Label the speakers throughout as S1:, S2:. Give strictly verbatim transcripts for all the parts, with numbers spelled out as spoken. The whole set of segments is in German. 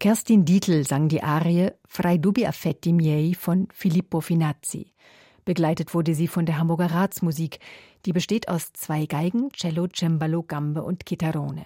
S1: Kerstin Dietl sang die Arie »Fra i dubbi affetti miei« von Filippo Finazzi. Begleitet wurde sie von der Hamburger Ratsmusik, die besteht aus zwei Geigen, Cello, Cembalo, Gambe und Chitarrone.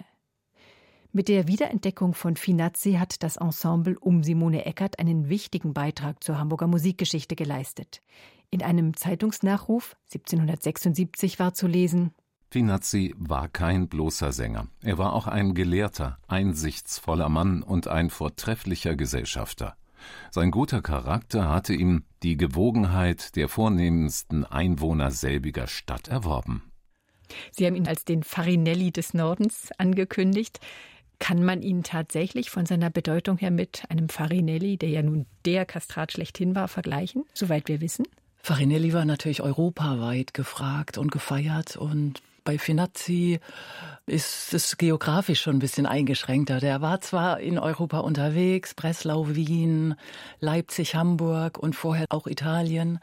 S1: Mit der Wiederentdeckung von Finazzi hat das Ensemble um Simone Eckert einen wichtigen Beitrag zur Hamburger Musikgeschichte geleistet. In einem Zeitungsnachruf siebzehnhundertsechsundsiebzig war zu lesen:
S2: Finazzi war kein bloßer Sänger. Er war auch ein gelehrter, einsichtsvoller Mann und ein vortrefflicher Gesellschafter. Sein guter Charakter hatte ihm die Gewogenheit der vornehmsten Einwohner selbiger Stadt erworben.
S1: Sie haben ihn als den Farinelli des Nordens angekündigt. Kann man ihn tatsächlich von seiner Bedeutung her mit einem Farinelli, der ja nun der Kastrat schlechthin war, vergleichen, soweit wir wissen?
S3: Farinelli war natürlich europaweit gefragt und gefeiert, und bei Finazzi ist es geografisch schon ein bisschen eingeschränkter. Der war zwar in Europa unterwegs, Breslau, Wien, Leipzig, Hamburg und vorher auch Italien,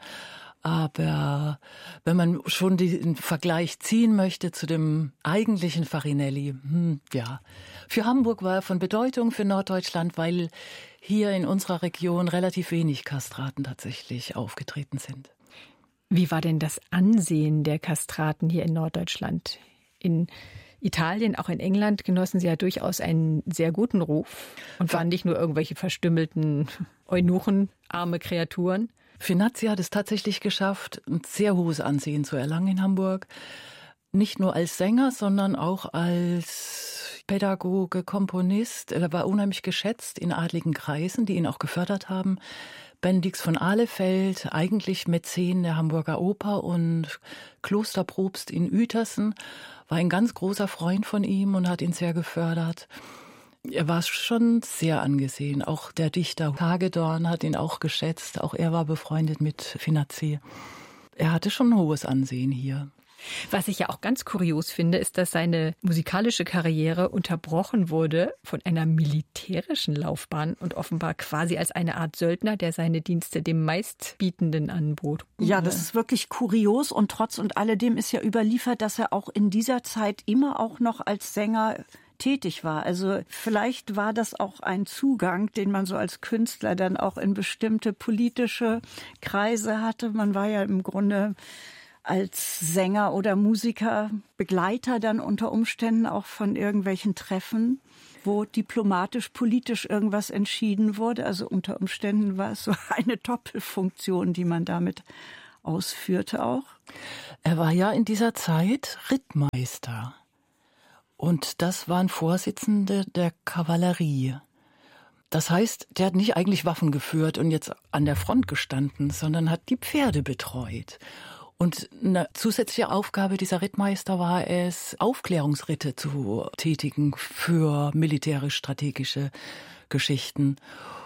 S3: aber wenn man schon den Vergleich ziehen möchte zu dem eigentlichen Farinelli, hm, ja, für Hamburg war er von Bedeutung, für Norddeutschland, weil hier in unserer Region relativ wenig Kastraten tatsächlich aufgetreten sind.
S1: Wie war denn das Ansehen der Kastraten hier in Norddeutschland? In Italien, auch in England, genossen sie ja durchaus einen sehr guten Ruf und waren nicht nur irgendwelche verstümmelten Eunuchen, arme Kreaturen.
S3: Finazzi hat es tatsächlich geschafft, ein sehr hohes Ansehen zu erlangen in Hamburg. Nicht nur als Sänger, sondern auch als Pädagoge, Komponist. Er war unheimlich geschätzt in adligen Kreisen, die ihn auch gefördert haben. Bendix von Ahlefeld, eigentlich Mäzen der Hamburger Oper und Klosterprobst in Uetersen, war ein ganz großer Freund von ihm und hat ihn sehr gefördert. Er war schon sehr angesehen. Auch der Dichter Hagedorn hat ihn auch geschätzt. Auch er war befreundet mit Finazzi. Er hatte schon ein hohes Ansehen hier.
S1: Was ich ja auch ganz kurios finde, ist, dass seine musikalische Karriere unterbrochen wurde von einer militärischen Laufbahn und offenbar quasi als eine Art Söldner, der seine Dienste dem Meistbietenden anbot.
S4: Ja, das ist wirklich kurios, und trotz und alledem ist ja überliefert, dass er auch in dieser Zeit immer auch noch als Sänger tätig war. Also vielleicht war das auch ein Zugang, den man so als Künstler dann auch in bestimmte politische Kreise hatte. Man war ja im Grunde als Sänger oder Musiker Begleiter dann unter Umständen auch von irgendwelchen Treffen, wo diplomatisch, politisch irgendwas entschieden wurde. Also unter Umständen war es so eine Doppelfunktion, die man damit ausführte auch.
S3: Er war ja in dieser Zeit Rittmeister. Und das waren Vorsitzende der Kavallerie. Das heißt, der hat nicht eigentlich Waffen geführt und jetzt an der Front gestanden, sondern hat die Pferde betreut. Und eine zusätzliche Aufgabe dieser Rittmeister war es, Aufklärungsritte zu tätigen für militärisch-strategische Geschichten.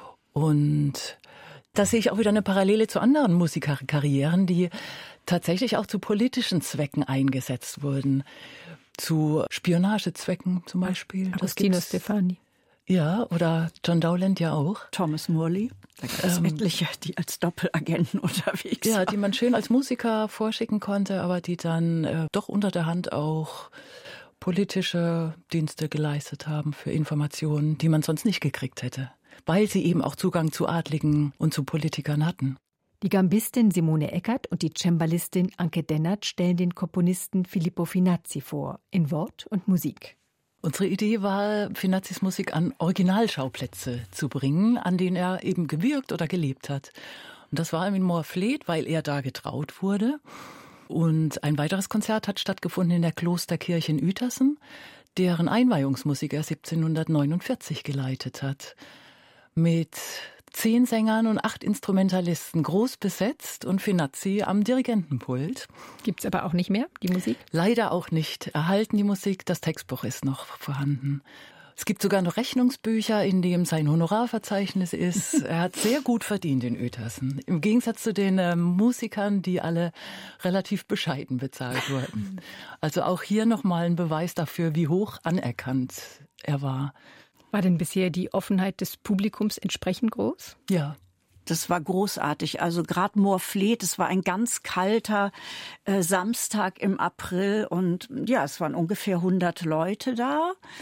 S3: Und da sehe ich auch wieder eine Parallele zu anderen Musikerkarrieren, die tatsächlich auch zu politischen Zwecken eingesetzt wurden. Zu Spionagezwecken zum Beispiel.
S1: Agostino Stefani.
S3: Ja, oder John Dowland ja auch.
S4: Thomas Morley. Da gab es ähm, etliche, die als Doppelagenten unterwegs waren.
S3: Ja, die man schön als Musiker vorschicken konnte, aber die dann äh, doch unter der Hand auch politische Dienste geleistet haben für Informationen, die man sonst nicht gekriegt hätte. Weil sie eben auch Zugang zu Adligen und zu Politikern hatten.
S1: Die Gambistin Simone Eckert und die Cembalistin Anke Dennert stellen den Komponisten Filippo Finazzi vor, in Wort und Musik.
S3: Unsere Idee war, Finazzis Musik an Originalschauplätze zu bringen, an denen er eben gewirkt oder gelebt hat. Und das war in Moorfleet, weil er da getraut wurde. Und ein weiteres Konzert hat stattgefunden in der Klosterkirche in Uetersen, deren Einweihungsmusik er siebzehnhundertneunundvierzig geleitet hat. Mit zehn Sängern und acht Instrumentalisten, groß besetzt, und Finazzi am Dirigentenpult.
S1: Gibt's aber auch nicht mehr, die Musik?
S3: Leider auch nicht. Erhalten die Musik, das Textbuch ist noch vorhanden. Es gibt sogar noch Rechnungsbücher, in dem sein Honorarverzeichnis ist. Er hat sehr gut verdient in Uetersen. Im Gegensatz zu den äh, Musikern, die alle relativ bescheiden bezahlt wurden. Also auch hier nochmal ein Beweis dafür, wie hoch anerkannt er war.
S1: War denn bisher die Offenheit des Publikums entsprechend groß?
S3: Ja.
S4: Das war großartig. Also gerade Moorfleet, es war ein ganz kalter äh, Samstag im April und ja, es waren ungefähr hundert Leute da.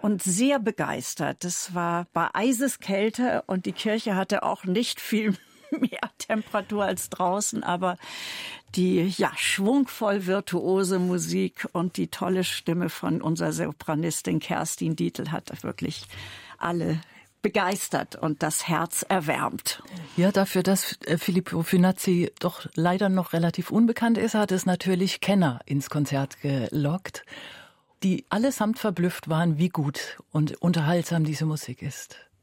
S4: und sehr begeistert. Das war bei Eiseskälte und die Kirche hatte auch nicht viel mehr Temperatur als draußen, aber die ja schwungvoll virtuose Musik und die tolle Stimme von unserer Sopranistin Kerstin Dietl hat wirklich alle begeistert und das Herz erwärmt.
S3: Ja, dafür, dass Filippo Finazzi doch leider noch relativ unbekannt ist, hat es natürlich Kenner ins Konzert gelockt, die allesamt verblüfft waren, wie gut und unterhaltsam diese Musik ist.